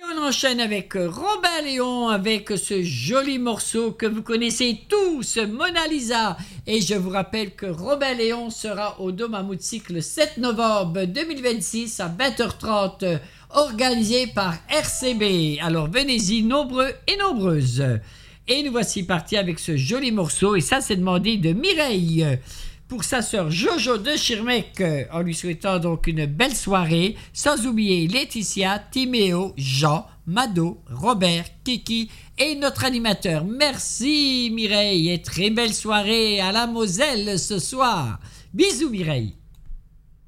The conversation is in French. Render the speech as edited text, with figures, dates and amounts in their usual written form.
On enchaîne avec Robin Léon avec ce joli morceau que vous connaissez tous, Mona Lisa. Et je vous rappelle que Robin Léon sera au Dôme à Moutssic le 7 novembre 2026 à 20h30, organisé par RCB. Alors venez-y nombreux et nombreuses. Et nous voici partis avec ce joli morceau. Et ça, c'est demandé de Mireille pour sa sœur Jojo de Schirmeck, en lui souhaitant donc une belle soirée, sans oublier Laetitia, Timéo, Jean, Mado, Robert, Kiki et notre animateur. Merci Mireille et très belle soirée à la Moselle ce soir. Bisous Mireille.